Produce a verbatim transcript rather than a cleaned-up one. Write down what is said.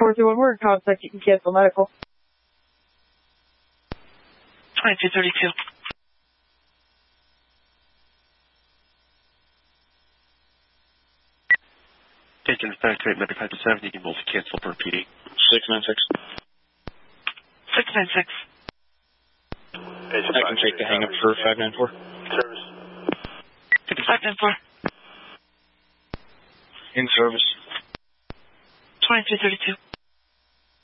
four two one, we're in contact. You can cancel medical. twenty-two thirty-two. Taking the back to eight ninety-five to seven, you can both cancel for P D. six nine six. six nine six. I can take the hang up for five nine four. Service. five nine four. In service. twenty-two thirty-two.